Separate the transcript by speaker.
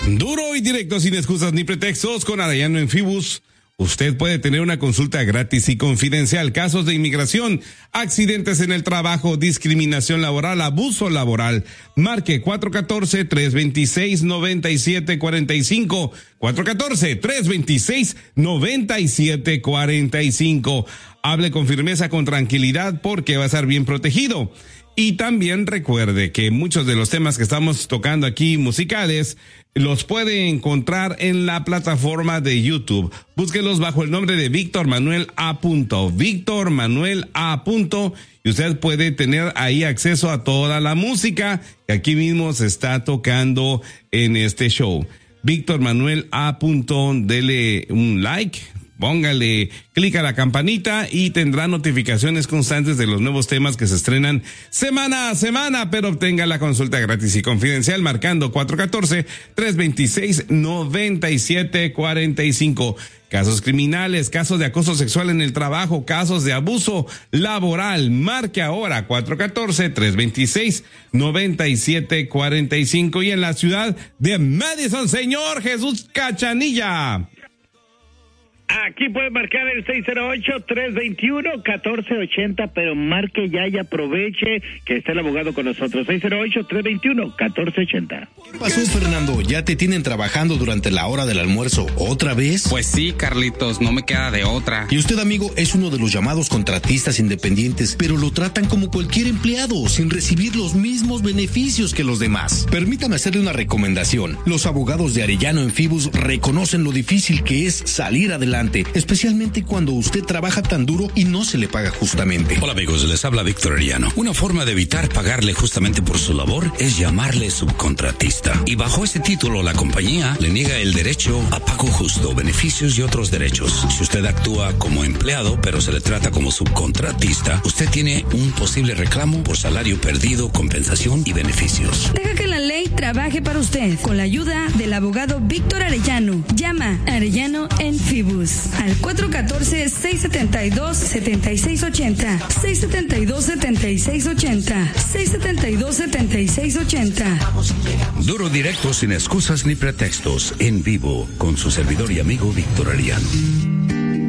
Speaker 1: Duro y directo, sin excusas ni pretextos, con Arellano en Fibus. Usted puede tener una consulta gratis y confidencial. Casos de inmigración, accidentes en el trabajo, discriminación laboral, abuso laboral. Marque 414-326-9745. 414-326-9745. Hable con firmeza, con tranquilidad, porque va a estar bien protegido. Y también recuerde que muchos de los temas que estamos tocando aquí musicales los puede encontrar en la plataforma de YouTube. Búsquelos bajo el nombre de Víctor Manuel A. Víctor Manuel A. Y usted puede tener ahí acceso a toda la música que aquí mismo se está tocando en este show. Víctor Manuel A. Dele un like. Póngale clic a la campanita y tendrá notificaciones constantes de los nuevos temas que se estrenan semana a semana, pero obtenga la consulta gratis y confidencial marcando 414-326-9745. Casos criminales, casos de acoso sexual en el trabajo, casos de abuso laboral. Marque ahora 414-326-9745 y en la ciudad de Madison, señor Jesús Cachanilla.
Speaker 2: Aquí puede marcar el 608-321-1480, pero marque ya y aproveche que está el abogado con nosotros. 608-321-1480.
Speaker 3: ¿Qué pasó, Fernando? ¿Ya te tienen trabajando durante la hora del almuerzo otra vez?
Speaker 4: Pues sí, Carlitos, no me queda de otra.
Speaker 3: Y usted, amigo, es uno de los llamados contratistas independientes, pero lo tratan como cualquier empleado, sin recibir los mismos beneficios que los demás. Permítame hacerle una recomendación. Los abogados de Arellano en Fibus reconocen lo difícil que es salir adelante, especialmente cuando usted trabaja tan duro y no se le paga justamente.
Speaker 5: Hola amigos, les habla Víctor Arellano. Una forma de evitar pagarle justamente por su labor es llamarle subcontratista. Y bajo ese título la compañía le niega el derecho a pago justo, beneficios y otros derechos. Si usted actúa como empleado pero se le trata como subcontratista, usted tiene un posible reclamo por salario perdido, compensación y beneficios.
Speaker 6: Deja que la ley trabaje para usted con la ayuda del abogado Víctor Arellano. Llama a Arellano en Fibus al 414-672-7680, 672-7680, 672-7680.
Speaker 5: Duro, directo, sin excusas ni pretextos, en vivo, con su servidor y amigo Víctor Arellano.